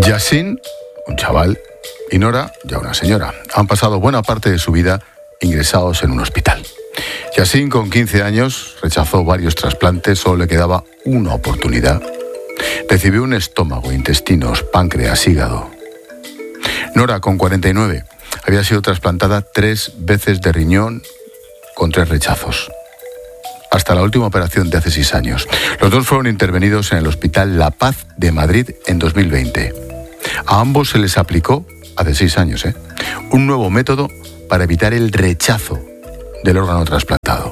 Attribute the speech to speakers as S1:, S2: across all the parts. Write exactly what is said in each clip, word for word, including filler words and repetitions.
S1: Yasin, un chaval, y Nora, ya una señora, han pasado buena parte de su vida ingresados en un hospital. Yasin, con quince años, rechazó varios trasplantes, solo le quedaba una oportunidad. Recibió un estómago, intestinos, páncreas, hígado. Nora, con cuarenta y nueve, había sido trasplantada tres veces de riñón con tres rechazos. Hasta la última operación de hace seis años. Los dos fueron intervenidos en el Hospital La Paz de Madrid en dos mil veinte. A ambos se les aplicó, hace seis años, ¿eh? un nuevo método para evitar el rechazo del órgano trasplantado.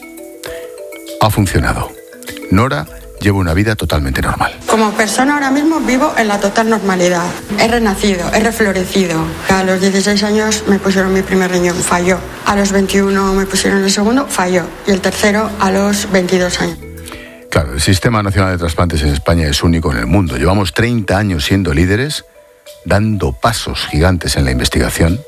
S1: Ha funcionado. Nora lleva una vida totalmente normal.
S2: Como persona ahora mismo vivo en la total normalidad. He renacido, he reflorecido. A los dieciséis años me pusieron mi primer riñón, falló. A los veintiuno me pusieron el segundo, falló. Y el tercero a los veintidós años.
S1: Claro, el Sistema Nacional de Trasplantes en España es único en el mundo. Llevamos treinta años siendo líderes, dando pasos gigantes en la investigación.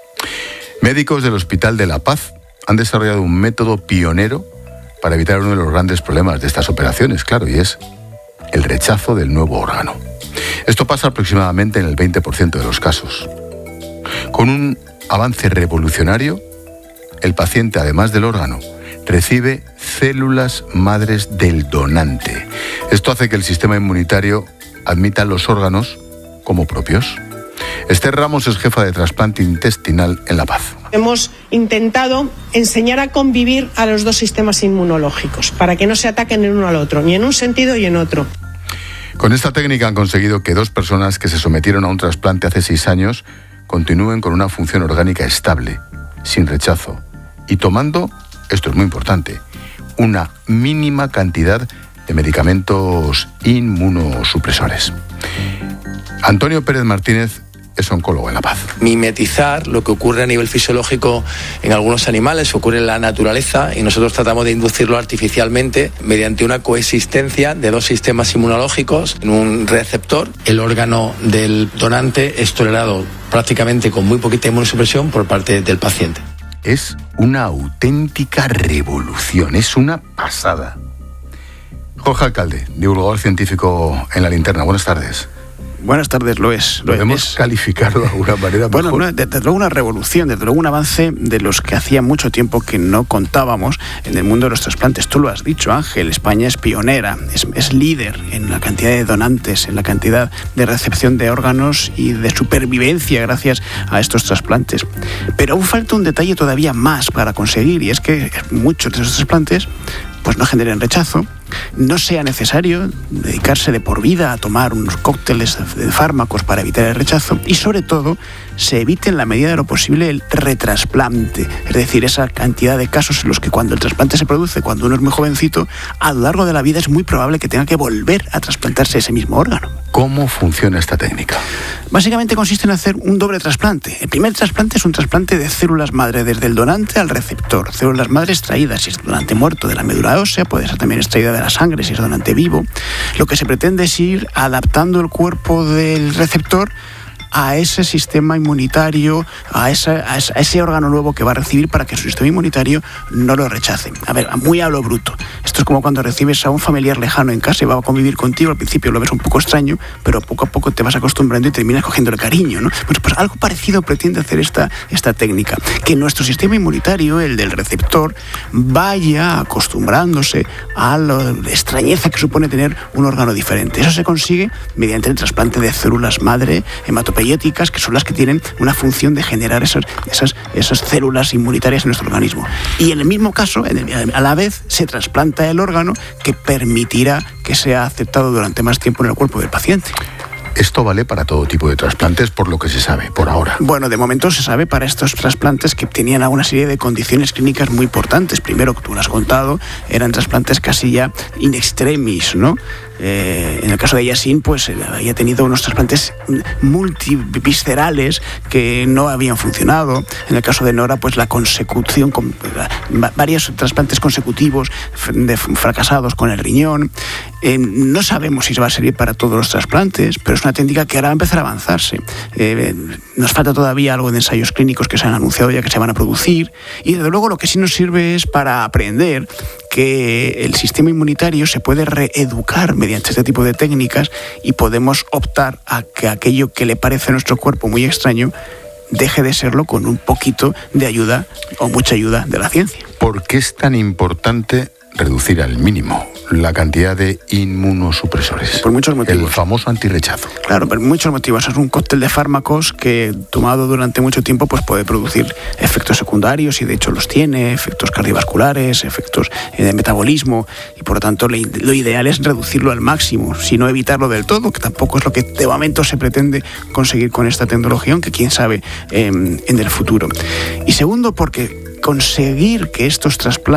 S1: Médicos del Hospital de La Paz han desarrollado un método pionero para evitar uno de los grandes problemas de estas operaciones, claro, y es el rechazo del nuevo órgano. Esto pasa aproximadamente en el veinte por ciento de los casos. Con un avance revolucionario, el paciente, además del órgano, recibe células madres del donante. Esto hace que el sistema inmunitario admita los órganos como propios. Esther Ramos es jefa de trasplante intestinal en La Paz.
S3: Hemos intentado enseñar a convivir a los dos sistemas inmunológicos para que no se ataquen el uno al otro, ni en un sentido y en otro.
S1: Con esta técnica han conseguido que dos personas que se sometieron a un trasplante hace seis años continúen con una función orgánica estable, sin rechazo, y tomando, esto es muy importante, una mínima cantidad de medicamentos inmunosupresores. Antonio Pérez Martínez es oncólogo en La Paz.
S4: Mimetizar lo que ocurre a nivel fisiológico en algunos animales, ocurre en la naturaleza, y nosotros tratamos de inducirlo artificialmente mediante una coexistencia de dos sistemas inmunológicos en un receptor. El órgano del donante es tolerado prácticamente con muy poquita inmunosupresión por parte del paciente.
S1: Es una auténtica revolución, es una pasada. Jorge Alcalde, divulgador científico en La Linterna, buenas tardes.
S5: Buenas tardes, lo es. Lo
S1: ¿Podemos
S5: es.
S1: calificarlo de alguna manera
S5: bueno,
S1: mejor?
S5: No, desde luego una revolución, desde luego un avance de los que hacía mucho tiempo que no contábamos en el mundo de los trasplantes. Tú lo has dicho, Ángel, España es pionera, es, es líder en la cantidad de donantes, en la cantidad de recepción de órganos y de supervivencia gracias a estos trasplantes. Pero aún falta un detalle todavía más para conseguir, y es que muchos de esos trasplantes pues no generen rechazo, no sea necesario dedicarse de por vida a tomar unos cócteles de fármacos para evitar el rechazo, y sobre todo se evite en la medida de lo posible el retrasplante, es decir, esa cantidad de casos en los que cuando el trasplante se produce, cuando uno es muy jovencito, a lo largo de la vida es muy probable que tenga que volver a trasplantarse ese mismo órgano.
S1: ¿Cómo funciona esta técnica?
S5: Básicamente consiste en hacer un doble trasplante. El primer trasplante es un trasplante de células madre desde el donante al receptor. Células madre extraídas, si es donante muerto, de la médula ósea, puede ser también extraída de la sangre si es donante vivo. Lo que se pretende es ir adaptando el cuerpo del receptor a ese sistema inmunitario, a, esa, a ese órgano nuevo que va a recibir, para que su sistema inmunitario no lo rechace. A ver, muy a lo bruto. Esto es como cuando recibes a un familiar lejano en casa y va a convivir contigo. Al principio lo ves un poco extraño, pero poco a poco te vas acostumbrando y terminas cogiéndole cariño, ¿no? Pues, pues algo parecido pretende hacer esta, esta técnica. Que nuestro sistema inmunitario, el del receptor, vaya acostumbrándose a la extrañeza que supone tener un órgano diferente. Eso se consigue mediante el trasplante de células madre hematopoyéticas, que son las que tienen una función de generar esas, esas, esas células inmunitarias en nuestro organismo. Y en el mismo caso, en el, a la vez, se trasplanta el órgano que permitirá que sea aceptado durante más tiempo en el cuerpo del paciente.
S1: Esto vale para todo tipo de trasplantes, por lo que se sabe, por ahora.
S5: Bueno, de momento se sabe para estos trasplantes que tenían una serie de condiciones clínicas muy importantes. Primero, que tú lo has contado, eran trasplantes casi ya in extremis, ¿no? Eh, en el caso de Yasin, pues había tenido unos trasplantes multiviscerales que no habían funcionado. En el caso de Nora, pues la consecución, con, varios trasplantes consecutivos de fracasados con el riñón. Eh, no sabemos si va a servir para todos los trasplantes, pero es una técnica que ahora va a empezar a avanzarse. Eh, nos falta todavía algo de ensayos clínicos que se han anunciado ya que se van a producir, y desde luego lo que sí nos sirve es para aprender que el sistema inmunitario se puede reeducar mediante este tipo de técnicas y podemos optar a que aquello que le parece a nuestro cuerpo muy extraño deje de serlo con un poquito de ayuda o mucha ayuda de la ciencia.
S1: ¿Por qué es tan importante reducir al mínimo la cantidad de inmunosupresores?
S5: Por muchos motivos.
S1: El famoso antirrechazo.
S5: Claro, por muchos motivos. Es un cóctel de fármacos que, tomado durante mucho tiempo, pues puede producir efectos secundarios, y de hecho los tiene, efectos cardiovasculares, efectos de metabolismo, y por lo tanto lo ideal es reducirlo al máximo, si no evitarlo del todo, que tampoco es lo que de momento se pretende conseguir con esta tecnología, aunque quién sabe eh, en el futuro. Y segundo, porque conseguir que estos trasplantes